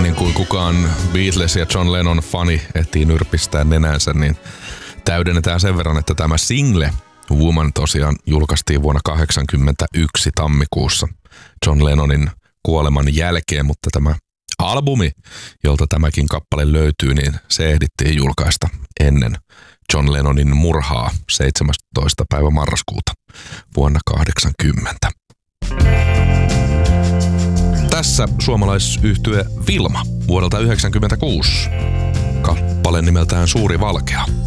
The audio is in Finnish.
ennen kuin kukaan Beatles ja John Lennon fani ehtii nyrpistää nenänsä, niin täydennetään sen verran, että tämä single Woman tosiaan julkaistiin vuonna 1981 tammikuussa John Lennonin kuoleman jälkeen, mutta tämä albumi, jolta tämäkin kappale löytyy, niin se ehdittiin julkaista ennen John Lennonin murhaa 17. päivä marraskuuta vuonna 1980. Tässä suomalaisyhtye Vilma vuodelta 1996. Kappale nimeltään Suuri Valkea.